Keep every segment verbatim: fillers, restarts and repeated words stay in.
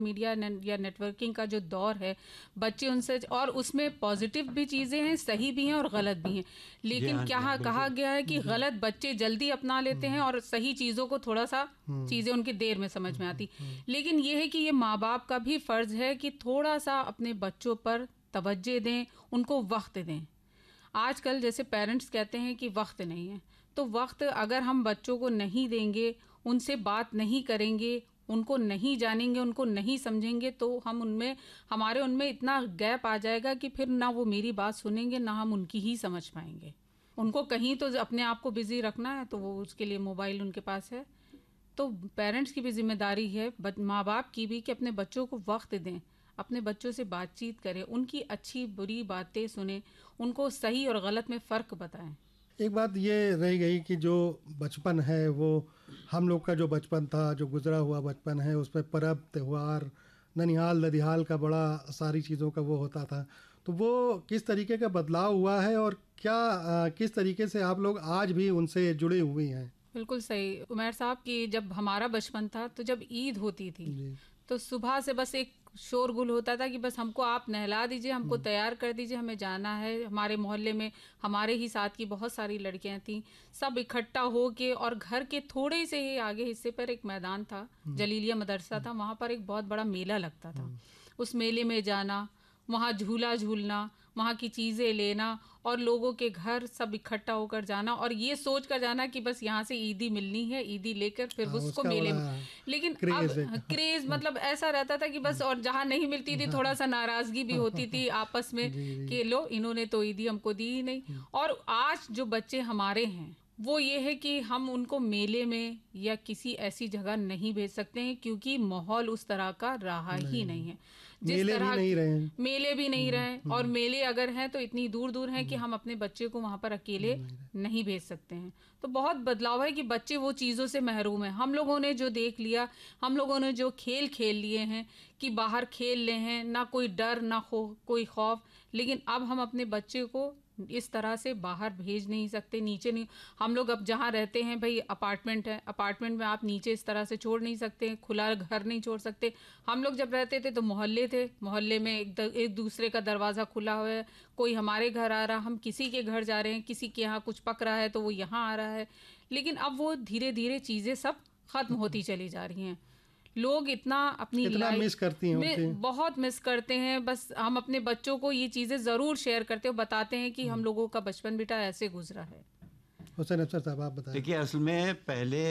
Media ने, या networking का जो दौर है, बच्चे उनसे, और उसमें पॉजिटिव भी चीज़ें हैं, सही भी हैं और गलत भी हैं। लेकिन हाँ, क्या कहा गया है कि गलत बच्चे जल्दी अपना लेते हैं और सही चीज़ों को थोड़ा सा चीज़ें उनकी देर में समझ में आती। लेकिन ये है कि ये माँ बाप का भी फ़र्ज़ है कि थोड़ा सा अपने बच्चों पर तवज्जो दें, उनको वक्त दें। आजकल जैसे पेरेंट्स कहते हैं कि वक्त नहीं है, तो वक्त अगर हम बच्चों को नहीं देंगे, उनसे बात नहीं करेंगे, उनको नहीं जानेंगे, उनको नहीं समझेंगे, तो हम उनमें हमारे उनमें इतना गैप आ जाएगा कि फिर ना वो मेरी बात सुनेंगे, ना हम उनकी ही समझ पाएंगे। उनको कहीं तो अपने आप को बिजी रखना है, तो वो उसके लिए मोबाइल उनके पास है। तो पेरेंट्स की भी जिम्मेदारी है, माँ बाप की भी, कि अपने बच्चों को वक्त दें, अपने बच्चों से बातचीत करें, उनकी अच्छी बुरी बातें सुने, उनको सही और गलत में फ़र्क बताएं। एक बात ये रह गई कि जो बचपन है, वो हम लोग का जो बचपन था, जो गुजरा हुआ बचपन है, उसमें पर्व त्यौहार, ननिहाल नदिहाल का बड़ा सारी चीज़ों का वो होता था। तो वो किस तरीके का बदलाव हुआ है और क्या आ, किस तरीके से आप लोग आज भी उनसे जुड़े हुए हैं? बिल्कुल सही उमर साहब कि जब हमारा बचपन था, तो जब ईद होती थी तो सुबह से बस एक शोरगुल होता था कि बस हमको आप नहला दीजिए, हमको तैयार कर दीजिए, हमें जाना है। हमारे मोहल्ले में हमारे ही साथ की बहुत सारी लड़कियां थीं, सब इकट्ठा हो के, और घर के थोड़े से ही आगे हिस्से पर एक मैदान था, जलीलिया मदरसा था, वहाँ पर एक बहुत बड़ा मेला लगता था। उस मेले में जाना, वहाँ झूला झूलना, वहाँ की चीज़ें लेना, और लोगों के घर सब इकट्ठा होकर जाना, और ये सोच कर जाना कि बस यहाँ से ईदी मिलनी है, ईदी लेकर फिर हाँ, उसको मेले में। लेकिन अब क्रेज मतलब ऐसा रहता था कि बस, और जहाँ नहीं मिलती थी थोड़ा सा नाराज़गी भी होती थी आपस में कि लो, इन्होंने तो ईदी हमको दी ही नहीं। और आज जो बच्चे हमारे हैं, वो ये है कि हम उनको मेले में या किसी ऐसी जगह नहीं भेज सकते हैं, क्योंकि माहौल उस तरह का रहा ही नहीं है। जिस मेले तरह भी नहीं रहे मेले भी नहीं रहे, और मेले अगर हैं तो इतनी दूर दूर हैं कि हम अपने बच्चे को वहाँ पर अकेले नहीं भेज सकते हैं। तो बहुत बदलाव है कि बच्चे वो चीज़ों से महरूम हैं। हम लोगों ने जो देख लिया, हम लोगों ने जो खेल खेल लिए हैं कि बाहर खेल ले हैं, ना कोई डर, ना खो कोई खौफ, लेकिन अब हम अपने बच्चे को इस तरह से बाहर भेज नहीं सकते, नीचे नहीं। हम लोग अब जहाँ रहते हैं भाई, अपार्टमेंट है, अपार्टमेंट में आप नीचे इस तरह से छोड़ नहीं सकते, खुला घर नहीं छोड़ सकते। हम लोग जब रहते थे तो मोहल्ले थे, मोहल्ले में एक, द, एक दूसरे का दरवाज़ा खुला हुआ है, कोई हमारे घर आ रहा, हम किसी के घर जा रहे हैं, किसी के यहाँ कुछ पक रहा है तो वो यहाँ आ रहा है। लेकिन अब वो धीरे धीरे चीज़ें सब ख़त्म होती चली जा रही हैं। लोग इतना अपनी लाइफ मिस करती हैं, बहुत मिस करते हैं। बस हम अपने बच्चों को ये चीज़ें ज़रूर शेयर करते हैं, बताते हैं कि हम लोगों का बचपन बेटा ऐसे गुजरा है। हुसैन अफसर साहब, आप बताएं। देखिए, असल में पहले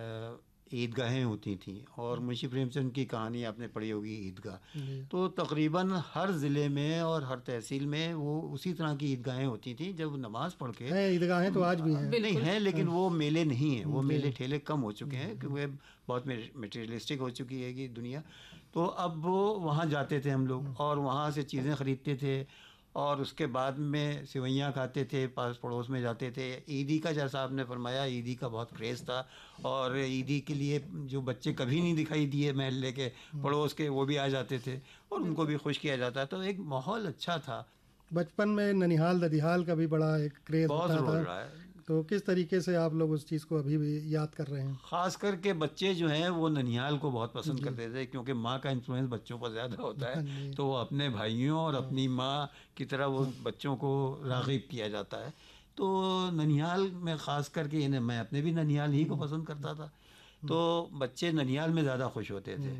ईदगाहें होती थी, और मुंशी प्रेमचंद की कहानी आपने पढ़ी होगी ईदगाह, तो तकरीबन हर ज़िले में और हर तहसील में वो उसी तरह की ईदगाहें होती थी। जब नमाज़ पढ़ के, ईदगाहें तो आज भी हैं, नहीं हैं, लेकिन वो मेले नहीं हैं, वो मेले ठेले कम हो चुके हैं, क्योंकि बहुत मटेरियलिस्टिक हो चुकी है कि दुनिया। तो अब वो वहाँ जाते थे हम लोग, और वहाँ से चीज़ें ख़रीदते थे, और उसके बाद में सेवइयाँ खाते थे, पास पड़ोस में जाते थे। ईदी का, जैसा आपने फरमाया, ईदी का बहुत क्रेज़ था, और ईदी के लिए जो बच्चे कभी नहीं दिखाई दिए महल्ले के, पड़ोस के, वो भी आ जाते थे और उनको भी खुश किया जाता। तो एक माहौल अच्छा था। बचपन में ननिहाल नदिहाल का भी बड़ा एक क्रेज़ बहुत होता रोल रहा है। तो किस तरीके से आप लोग उस चीज़ को अभी भी याद कर रहे हैं? ख़ास करके बच्चे जो हैं वो ननिहाल को बहुत पसंद करते थे, क्योंकि माँ का इन्फ्लुएंस बच्चों पर ज़्यादा होता है, तो वो अपने भाइयों और अपनी माँ की तरह वो बच्चों को राग़िब किया जाता है। तो ननिहाल में ख़ास करके, मैं अपने भी ननिहाल ही को पसंद करता था, तो बच्चे ननिहाल में ज़्यादा खुश होते थे,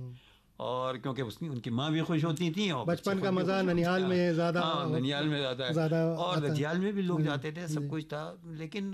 और क्योंकि उसकी उनकी माँ भी खुश होती थी, और बचपन का मज़ा ननिहाल में ज़्यादा, हाँ ननिहाल में ज़्यादा है, ज़्यादा, और ननिहाल में भी लोग जाते थे, सब कुछ था। लेकिन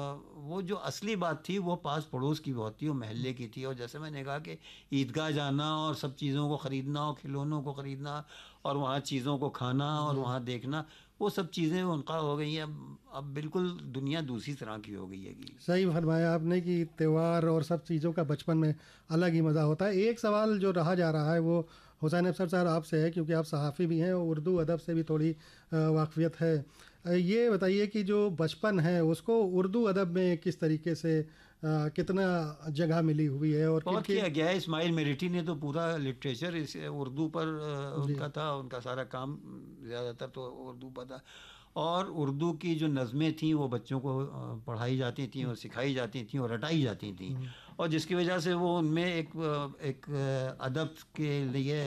वो जो असली बात थी वो पास पड़ोस की बहुत थी, वो महल्ले की थी। और जैसे मैंने कहा कि ईदगाह जाना और सब चीज़ों को ख़रीदना और खिलौनों को ख़रीदना और वहाँ चीज़ों को खाना और वहाँ देखना, वो सब चीज़ें उनका हो गई हैं। अब अब बिल्कुल दुनिया दूसरी तरह की हो गई है। सही फरमाया आपने कि त्यौहार और सब चीज़ों का बचपन में अलग ही मज़ा होता है। एक सवाल जो रहा जा रहा है वो हुसैन अफसर साहब आपसे है, क्योंकि आप सहाफ़ी भी हैं और उर्दू अदब से भी थोड़ी वाक़फ़ियत है। ये बताइए कि जो बचपन है उसको उर्दू अदब में किस तरीके से आ, कितना जगह मिली हुई है? और बहुत किया गया है। इस्माइल मेरिटी ने तो पूरा लिटरेचर इस उर्दू पर उनका था, उनका सारा काम ज़्यादातर तो उर्दू पर था, और उर्दू की जो नज़में थीं वो बच्चों को पढ़ाई जाती थीं और सिखाई जाती थीं और रटाई जाती थीं, और जिसकी वजह से वो उनमें एक एक अदब के लिए